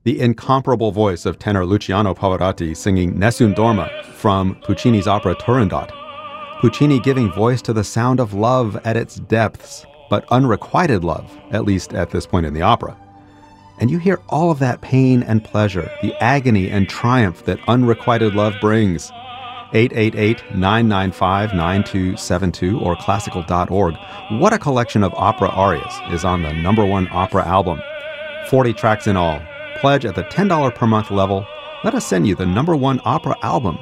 The incomparable voice of tenor Luciano Pavarotti singing Nessun Dorma from Puccini's opera Turandot. Puccini giving voice to the sound of love at its depths, but unrequited love, at least at this point in the opera. And you hear all of that pain and pleasure, the agony and triumph that unrequited love brings. 888-995-9272 or classical.org. What a collection of opera arias is on the #1 opera album. 40 tracks in all. Pledge at the $10 per month level. Let us send you the #1 opera album.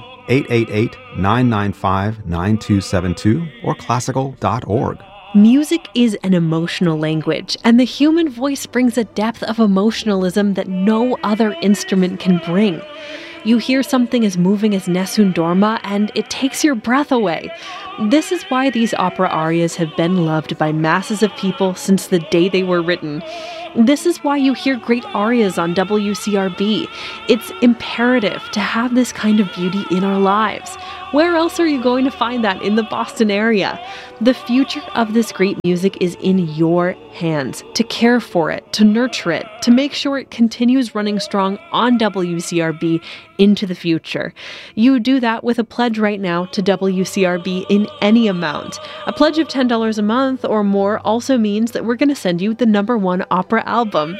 888-995-9272 or classical.org. Music is an emotional language, and the human voice brings a depth of emotionalism that no other instrument can bring. You hear something as moving as Nessun Dorma, and it takes your breath away. This is why these opera arias have been loved by masses of people since the day they were written. This is why you hear great arias on WCRB. It's imperative to have this kind of beauty in our lives. Where else are you going to find that in the Boston area? The future of this great music is in your hands, to care for it, to nurture it, to make sure it continues running strong on WCRB into the future. You do that with a pledge right now to WCRB in any amount. A pledge of $10 a month or more also means that we're going to send you the #1 opera album.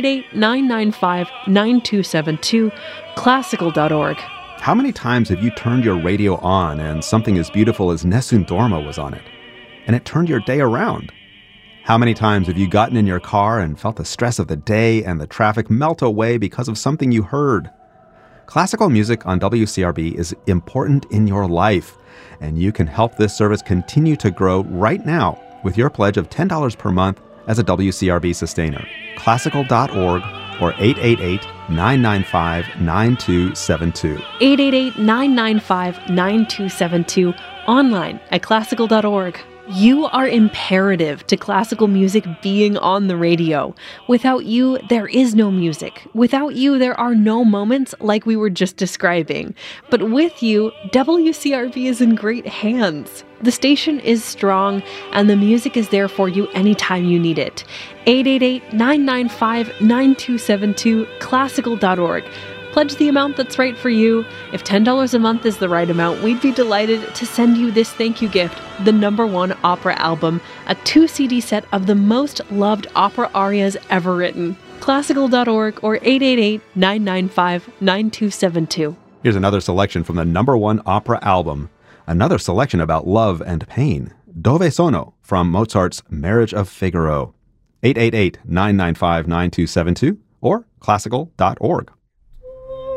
888-995-9272, classical.org. How many times have you turned your radio on and something as beautiful as Nessun Dorma was on it, and it turned your day around? How many times have you gotten in your car and felt the stress of the day and the traffic melt away because of something you heard? Classical music on WCRB is important in your life, and you can help this service continue to grow right now with your pledge of $10 per month as a WCRB sustainer. Classical.org or 888-995-9272. 888-995-9272, online at classical.org. You are imperative to classical music being on the radio. Without you, there is no music. Without you, there are no moments like we were just describing. But with you, WCRB is in great hands. The station is strong, and the music is there for you anytime you need it. 888-995-9272, classical.org. Pledge the amount that's right for you. If $10 a month is the right amount, we'd be delighted to send you this thank you gift, the #1 opera album, a 2-CD set of the most loved opera arias ever written. Classical.org or 888-995-9272. Here's another selection from the #1 opera album, another selection about love and pain. Dove Sono from Mozart's Marriage of Figaro. 888-995-9272 or classical.org.